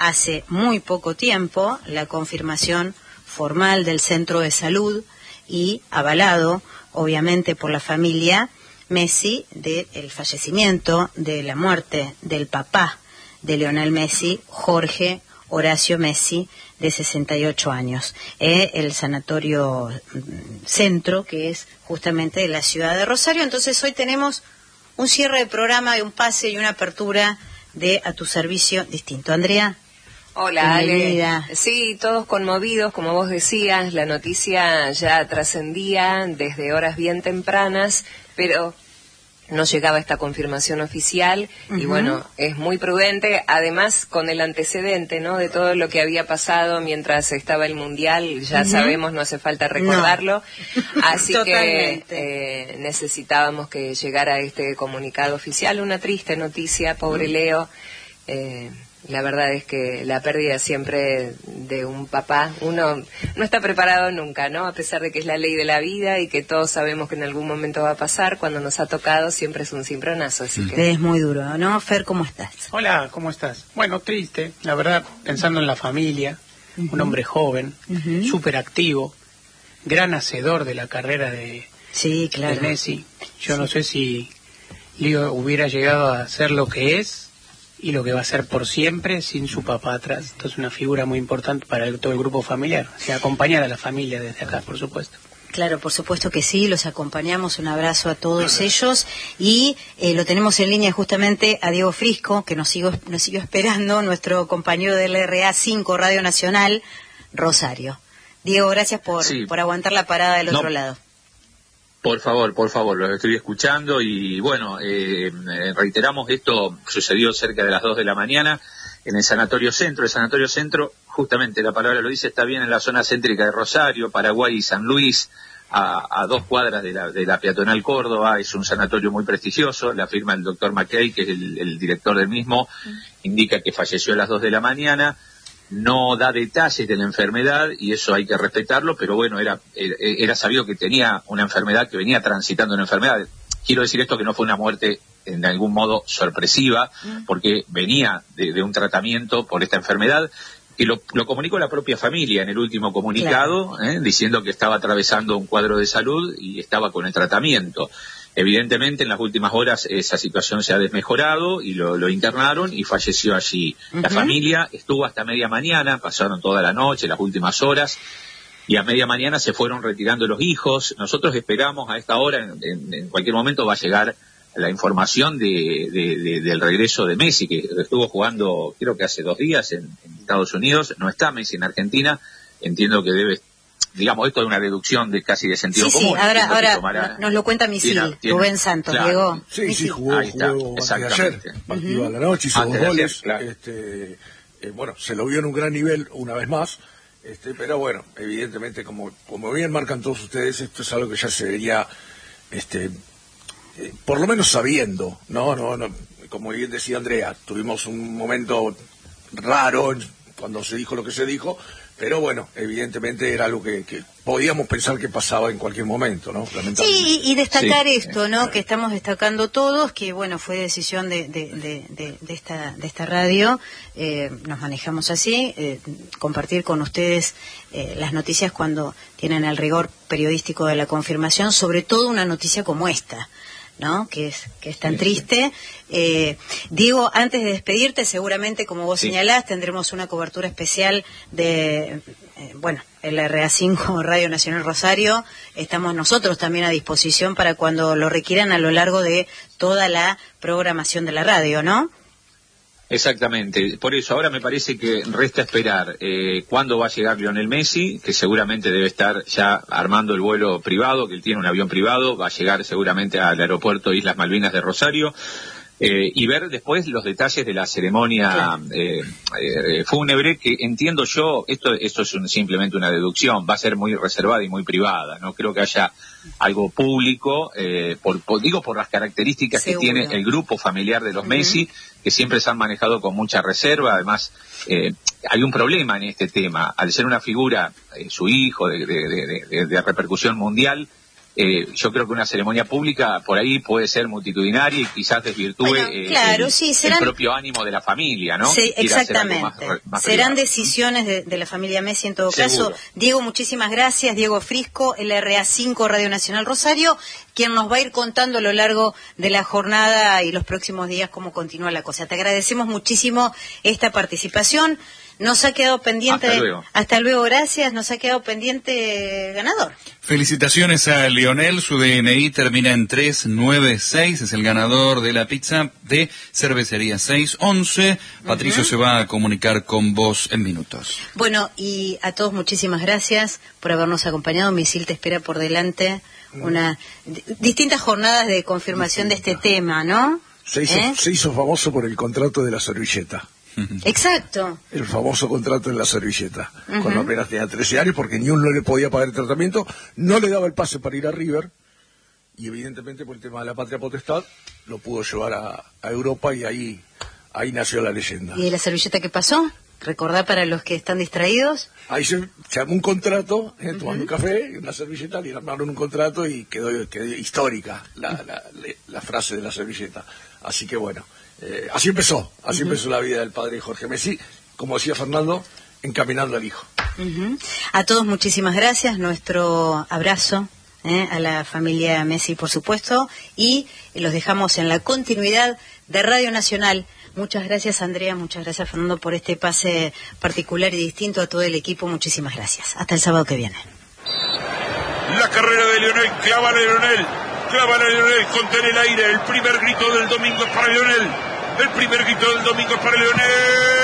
hace muy poco tiempo la confirmación formal del centro de salud y avalado, obviamente, por la familia Messi, del fallecimiento, de la muerte del papá de Lionel Messi, Jorge Horacio Messi, de 68 años. El sanatorio Centro, que es justamente de la ciudad de Rosario. Entonces hoy tenemos un cierre de programa, de un pase y una apertura de A Tu Servicio distinto. Andrea. Hola, bienvenida. Ale. Sí, todos conmovidos, como vos decías, la noticia ya trascendía desde horas bien tempranas, pero no llegaba esta confirmación oficial y bueno, es muy prudente, además con el antecedente, ¿no?, de todo lo que había pasado mientras estaba el Mundial, ya sabemos, no hace falta recordarlo, así que necesitábamos que llegara este comunicado oficial, una triste noticia, pobre Leo. La verdad es que la pérdida siempre de un papá, uno no está preparado nunca, ¿no? A pesar de que es la ley de la vida y que todos sabemos que en algún momento va a pasar, cuando nos ha tocado siempre es un cimbronazo, así que... Es muy duro, ¿no? Fer, ¿cómo estás? Hola, ¿cómo estás? Bueno, triste, la verdad, pensando en la familia, un hombre joven, súper activo, gran hacedor de la carrera de Messi. Yo no sé si Leo hubiera llegado a ser lo que es y lo que va a ser por siempre sin su papá atrás. Entonces una figura muy importante para todo el grupo familiar, o sea, acompañar a la familia desde acá, por supuesto. Claro, por supuesto que sí, los acompañamos, un abrazo a todos ellos y lo tenemos en línea justamente a Diego Frisco, que nos siguió esperando, nuestro compañero del RA5 Radio Nacional, Rosario. Diego, gracias por aguantar la parada del otro lado. Por favor, los estoy escuchando y bueno, reiteramos, esto sucedió cerca de las 2 de la mañana en el Sanatorio Centro. El Sanatorio Centro, justamente la palabra lo dice, está bien en la zona céntrica de Rosario, Paraguay y San Luis, a 2 cuadras de la peatonal Córdoba. Es un sanatorio muy prestigioso, la firma del doctor McKay, que es el director del mismo, indica que falleció a las 2 de la mañana. No da detalles de la enfermedad y eso hay que respetarlo, pero bueno, era sabido que tenía una enfermedad, que venía transitando una enfermedad. Quiero decir esto, que no fue una muerte en algún modo sorpresiva, porque venía de un tratamiento por esta enfermedad, que lo comunicó la propia familia en el último comunicado, diciendo que estaba atravesando un cuadro de salud y estaba con el tratamiento. Evidentemente en las últimas horas esa situación se ha desmejorado y lo internaron y falleció allí. La familia estuvo hasta media mañana, pasaron toda la noche, las últimas horas, y a media mañana se fueron retirando los hijos. Nosotros esperamos a esta hora, en cualquier momento va a llegar la información del regreso de Messi, que estuvo jugando creo que hace 2 días en Estados Unidos. No está Messi en Argentina, entiendo que debe... Digamos, esto es una deducción de casi de sentido común. Sí, ahora nos lo cuenta Misil, Rubén Santos, llegó. Sí, jugó ayer, partido a la noche, hizo 2 goles. Bueno, se lo vio en un gran nivel una vez más, pero bueno, evidentemente, como bien marcan todos ustedes, esto es algo que ya se vería, por lo menos sabiendo, no, como bien decía Andrea, tuvimos un momento raro cuando se dijo lo que se dijo, pero bueno, evidentemente era algo que podíamos pensar que pasaba en cualquier momento, ¿no? Sí, y destacar esto, ¿no? Que estamos destacando todos, que bueno, fue decisión de esta radio, nos manejamos así, compartir con ustedes las noticias cuando tienen el rigor periodístico de la confirmación, sobre todo una noticia como esta, ¿no? Que es tan triste. Diego, antes de despedirte, seguramente, como vos señalás, tendremos una cobertura especial de, el RA5 Radio Nacional Rosario. Estamos nosotros también a disposición para cuando lo requieran a lo largo de toda la programación de la radio, ¿no? Exactamente, por eso ahora me parece que resta esperar cuándo va a llegar Lionel Messi, que seguramente debe estar ya armando el vuelo privado, que él tiene un avión privado, va a llegar seguramente al aeropuerto Islas Malvinas de Rosario, y ver después los detalles de la ceremonia fúnebre, que entiendo yo, esto es simplemente una deducción, va a ser muy reservada y muy privada, no creo que haya algo público, por las características que tiene el grupo familiar de los Messi, que siempre se han manejado con mucha reserva. Además, hay un problema en este tema, al ser una figura, su hijo, de repercusión mundial, yo creo que una ceremonia pública por ahí puede ser multitudinaria y quizás desvirtúe el propio ánimo de la familia, ¿no? Sí, exactamente. Más serán decisiones de la familia Messi en todo caso. Diego, muchísimas gracias. Diego Frisco, LRA5 Radio Nacional Rosario, quien nos va a ir contando a lo largo de la jornada y los próximos días cómo continúa la cosa. Te agradecemos muchísimo esta participación. Nos ha quedado pendiente... Hasta luego, gracias. Nos ha quedado pendiente ganador. Felicitaciones a Lionel, su DNI termina en 396, es el ganador de la pizza de Cervecería 611. Patricio se va a comunicar con vos en minutos. Bueno, y a todos muchísimas gracias por habernos acompañado. Misil te espera por delante distintas jornadas de confirmación de este tema, ¿no? Se hizo famoso por el contrato de la servilleta. Exacto. El famoso contrato de la servilleta. Cuando apenas tenía 13 años, porque ni uno le podía pagar el tratamiento, no le daba el pase para ir a River, y evidentemente por el tema de la patria potestad, lo pudo llevar a Europa, y ahí nació la leyenda. ¿Y de la servilleta qué pasó? ¿Recordá para los que están distraídos? Ahí se armó un contrato, tomando un café, una servilleta, le armaron un contrato y quedó histórica la frase de la servilleta. Así que bueno, así empezó la vida del padre Jorge Messi, como decía Fernando, encaminando al hijo. A todos muchísimas gracias, nuestro abrazo a la familia Messi, por supuesto, y los dejamos en la continuidad de Radio Nacional. Muchas gracias, Andrea, muchas gracias, Fernando, por este pase particular y distinto a todo el equipo. Muchísimas gracias. Hasta el sábado que viene. La carrera de Lionel, clava Lionel, contén el aire. El primer grito del domingo es para Lionel. El primer grito del domingo es para Lionel.